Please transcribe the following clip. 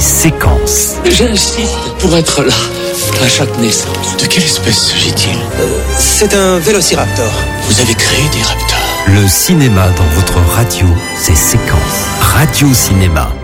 Séquences. J'insiste pour être là, à chaque naissance. De quelle espèce s'agit-il ? C'est un vélociraptor. Vous avez créé des raptors ? Le cinéma dans votre radio, c'est Séquences. Radio Cinéma.